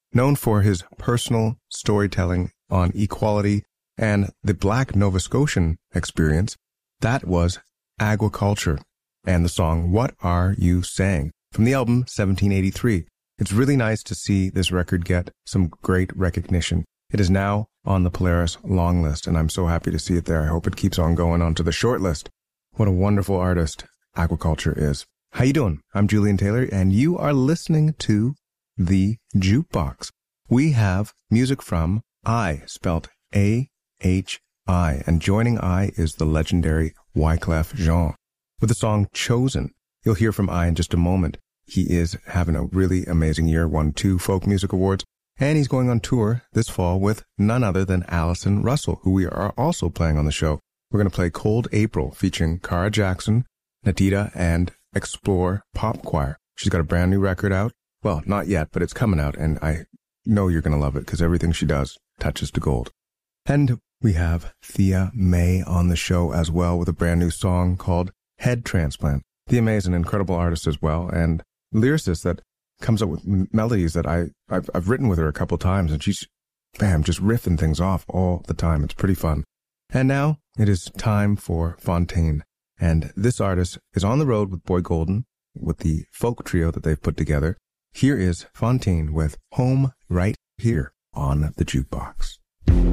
known for his personal storytelling on equality and the Black Nova Scotian experience. That was Agwaculture and the song What Are You Saying from the album 1783. It's really nice to see this record get some great recognition. It is now on the Polaris long list, and I'm so happy to see it there. I hope it keeps on going onto the short list. What a wonderful artist Agwaculture is. How you doing? I'm Julian Taylor, and you are listening to The Jukebox. We have music from I, spelt A-H-I, and joining I is the legendary Wyclef Jean with the song Chosen. You'll hear from I in just a moment. He is having a really amazing year, won 2 Folk Music Awards, and he's going on tour this fall with none other than Allison Russell, who we are also playing on the show. We're going to play Cold April, featuring Cara Jackson, Natita, and Explore Pop Choir. She's got a brand new record out. Well, not yet, but it's coming out, and I know you're going to love it because everything she does touches to gold. And we have Thea May on the show as well with a brand new song called Head Transplant. Thea May is an incredible artist as well, and lyricist that comes up with melodies that I've written with her a couple times, and she's, just riffing things off all the time. It's pretty fun. And now it is time for Fontaine. And this artist is on the road with Boy Golden, with the folk trio that they've put together. Here is Fontaine with Home Right Here on the Jukebox.